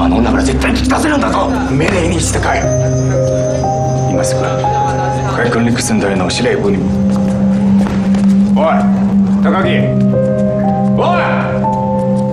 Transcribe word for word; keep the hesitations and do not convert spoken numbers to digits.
あの女から絶対に聞かせるんだぞ。命令にして帰る。今すぐ海軍陸戦隊の司令部に。おい高木、おい